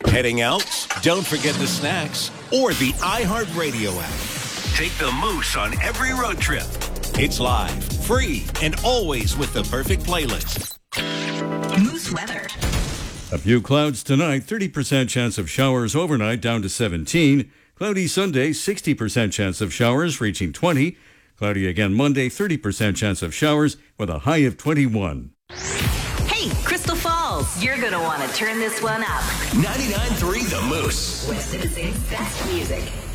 Heading out? Don't forget the snacks or the iHeartRadio app. Take the Moose on every road trip. It's live, free, and always with the perfect playlist. Moose weather. A few clouds tonight, 30% chance of showers overnight down to 17. Cloudy Sunday, 60% chance of showers reaching 20. Cloudy again Monday, 30% chance of showers with a high of 21. Hey, Crystal Falls, you're going to want to turn this one up. 99.3 The Moose. West Citizens' best music.